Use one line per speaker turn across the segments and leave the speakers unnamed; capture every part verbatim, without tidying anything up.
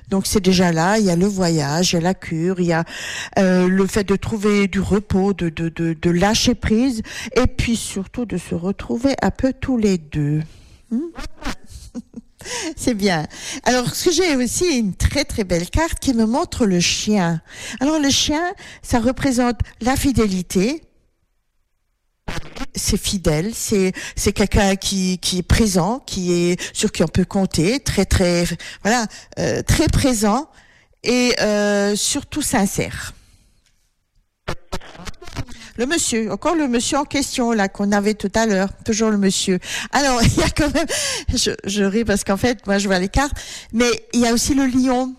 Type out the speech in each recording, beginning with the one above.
Donc c'est déjà là, il y a le voyage, il y a la cure, il y a euh, le fait de trouver du repos, de, de, de, de lâcher prise, et puis surtout de se retrouver un peu tous les deux. Hmm C'est bien. Alors, ce que j'ai aussi une très très belle carte qui me montre le chien. Alors, le chien, ça représente la fidélité. C'est fidèle, c'est c'est quelqu'un qui qui est présent, qui est sur qui on peut compter, très très voilà, euh, très présent et euh, surtout sincère. Le monsieur, encore le monsieur en question là qu'on avait tout à l'heure, toujours le monsieur. Alors il y a quand même, je, je ris parce qu'en fait moi je vois les cartes, mais il y a aussi le lion.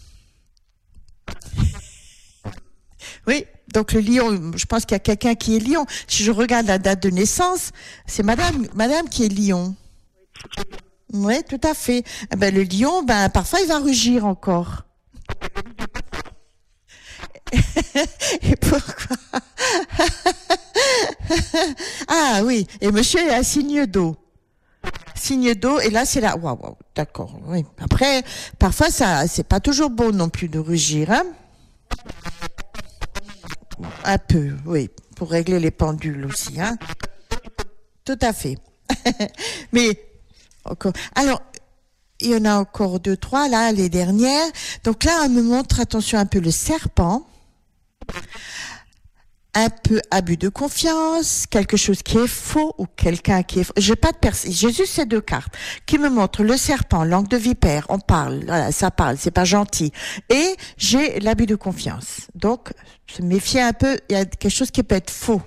Oui, donc le lion, je pense qu'il y a quelqu'un qui est lion. Si je regarde la date de naissance, c'est madame, madame qui est lion. Oui, tout à fait. Eh ben, le lion, ben, parfois il va rugir encore. Et pourquoi? Ah oui, et monsieur est un signe d'eau. Signe d'eau, et là c'est là, waouh, wow, d'accord, oui. Après, parfois ça, c'est pas toujours bon non plus de rugir, hein. Un peu, oui, pour régler les pendules aussi, hein. Tout à fait. Mais, encore, alors, il y en a encore deux, trois, là, les dernières. Donc là, on me montre, attention, un peu le serpent. Un peu abus de confiance, quelque chose qui est faux ou quelqu'un qui est faux. J'ai pas de personne. J'ai juste ces deux cartes qui me montrent le serpent, langue de vipère. On parle, voilà, ça parle, c'est pas gentil. Et j'ai l'abus de confiance. Donc, se méfier un peu. Il y a quelque chose qui peut être faux.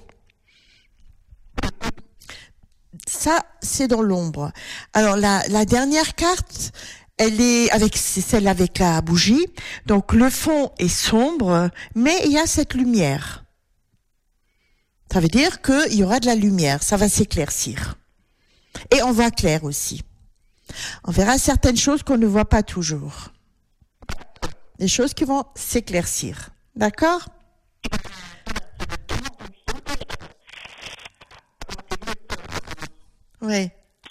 Ça, c'est dans l'ombre. Alors la, la dernière carte, elle est avec, c'est celle avec la bougie. Donc le fond est sombre, mais il y a cette lumière. Ça veut dire qu'il y aura de la lumière, ça va s'éclaircir. Et on voit clair aussi. On verra certaines choses qu'on ne voit pas toujours. Des choses qui vont s'éclaircir. D'accord ? Oui.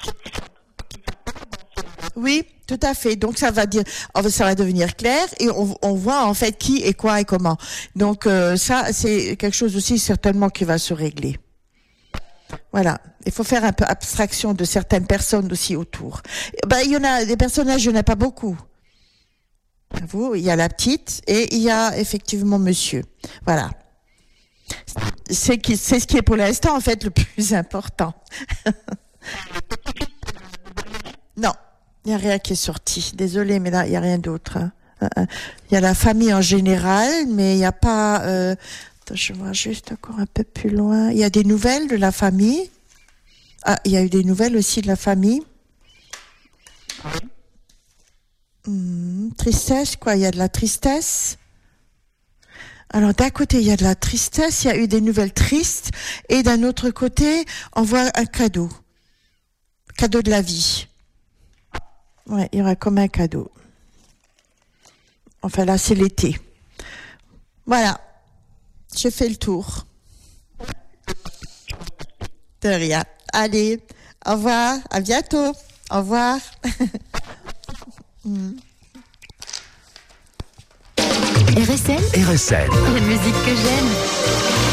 Oui, tout à fait. Donc ça va dire, ça va devenir clair et on, on voit en fait qui et quoi et comment. Donc euh, ça, c'est quelque chose aussi certainement qui va se régler. Voilà. Il faut faire un peu abstraction de certaines personnes aussi autour. Ben, il y en a des personnages, il n'y en a pas beaucoup. Vous, il y a la petite et il y a effectivement monsieur. Voilà. C'est, qui, c'est ce qui est pour l'instant en fait le plus important. Non. Il n'y a rien qui est sorti. Désolée, mais là, il n'y a rien d'autre. Hein. Il y a la famille en général, mais il n'y a pas... Euh... Attends, je vois juste encore un peu plus loin. Il y a des nouvelles de la famille. Ah, il y a eu des nouvelles aussi de la famille. Hum, tristesse, quoi. Il y a de la tristesse. Alors, d'un côté, il y a de la tristesse. Il y a eu des nouvelles tristes. Et d'un autre côté, on voit un cadeau. Cadeau de la vie. Ouais, il y aura comme un cadeau. Enfin là, c'est l'été. Voilà. J'ai fait le tour. De rien. Allez, au revoir. À bientôt. Au revoir. mm.
R S L.
R S L.
La musique que j'aime.